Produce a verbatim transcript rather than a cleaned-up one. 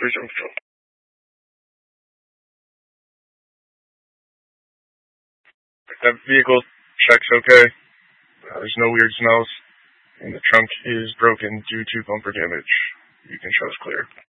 three seven control. That vehicle checks okay. Uh, there's no weird smells. And the trunk is broken due to bumper damage. You can show us clear.